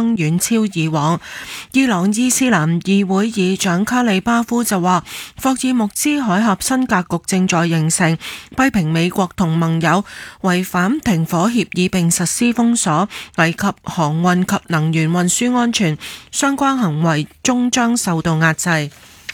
增遠超以往。伊朗伊斯蘭議會議長卡里巴夫就話，霍爾木茲海峽新格局正在形成，批評美國同盟友違反停火協議並實施封鎖，危及航運及能源運輸安全，相關行為終將受到壓制。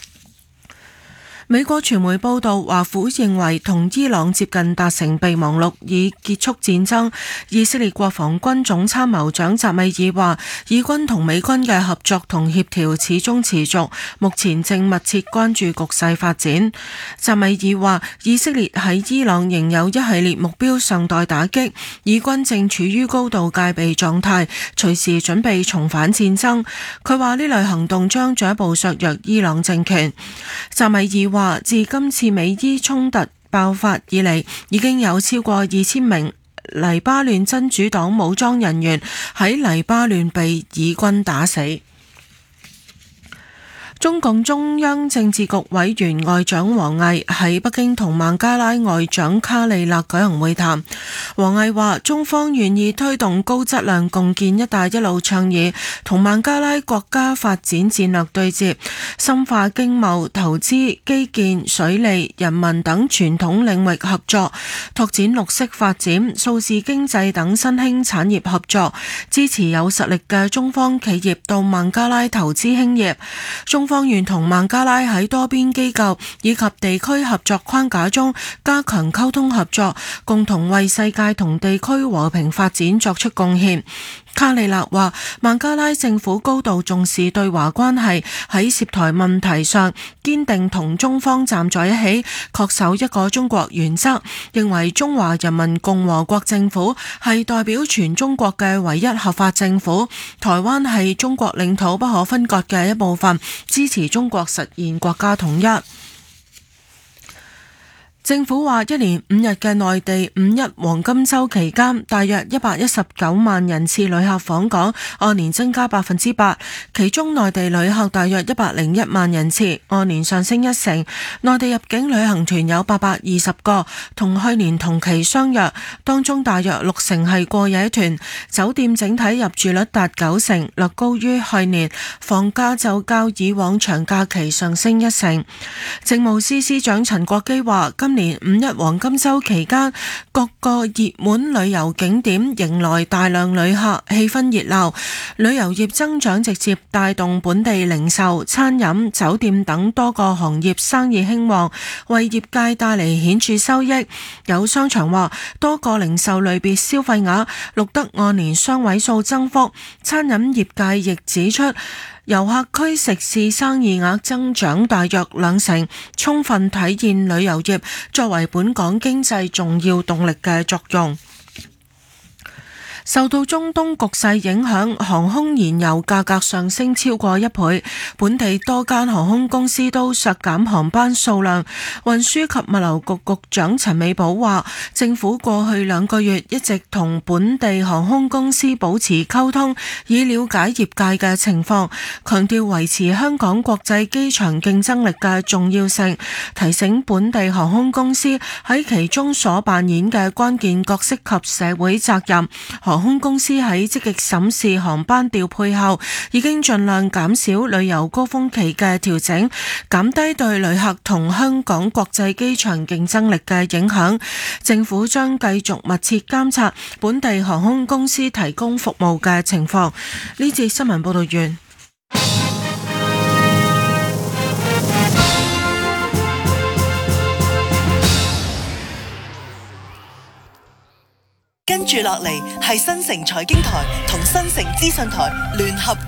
美國傳媒報道，華府認為同伊朗接近達成備忘錄，以結束戰爭。以色列國防軍總參謀長扎米爾話，以軍同美軍嘅合作同協調始終持續，目前正密切關注局勢發展。扎米爾話，以色列喺伊朗仍有一系列目標尚待打擊，以軍正處於高度戒備狀態，隨時準備重返戰爭。佢話呢類行動將進一步削弱伊朗政權。扎米爾話，自今次美伊衝突爆發以嚟，已經有超過2000名黎巴嫩真主黨武裝人員喺黎巴嫩被以軍打死。中共中央政治局委員外長王毅喺北京同孟加拉外長卡利勒舉行會談。王毅話，中方願意推動高質量共建一帶一路倡議，同孟加拉國家發展戰略對接，深化經貿、投資、基建、水利、人民等傳統領域合作，拓展綠色發展、數字經濟等新興產業合作，支持有實力嘅中方企業到孟加拉投資興業。中方願同孟加拉喺多邊機構以及地區合作框架中加強溝通合作，共同為世界同地區和平發展作出貢獻。卡利勒話，孟加拉政府高度重視對華關係，喺涉台問題上堅定同中方站在一起，恪守一個中國原則，認為中華人民共和國政府係代表全中國嘅唯一合法政府，台灣係中國領土不可分割嘅一部分，支持中國實現國家統一。政府話，一連5日嘅內地五一黃金週期間，大約119萬人次旅客訪港，按年增加8%，其中內地旅客大約101萬人次，按年上升1成。內地入境旅行團有820個，同去年同期相若，當中大約6成係過夜團。酒店整體入住率達90%，略高於去年，房價就較以往長假期上升1成。政務司司長陳國基話，今年五一黃金週期間，各個熱門旅遊景點迎來大量旅客，氣氛熱鬧。旅遊業增長直接帶動本地零售、餐飲、酒店等多個行業生意興旺，為業界帶嚟顯著收益。有商場話，多個零售類別消費額錄得按年雙位數增幅。餐飲業界亦指出，遊客區食肆生意額增長大約2成，充分體現旅遊業作為本港經濟重要動力嘅作用。受到中東局勢影響，航空燃油價格上升超過1倍，本地多間航空公司都削減航班數量。運輸及物流局局長陳美寶話，政府過去2個月一直同本地航空公司保持溝通，以了解業界嘅情況，強調維持香港國際機場競爭力嘅重要性，提醒本地航空公司喺其中所扮演嘅關鍵角色及社會責任。航空公司喺積極審視航班調配後，已經盡量減少旅遊高峰期嘅調整，減低對旅客同香港國際機場競爭力嘅影響。政府將繼續密切監察本地航空公司提供服務嘅情況。呢節新聞報道完。 跟住落嚟係新城財經台同新城資訊台聯合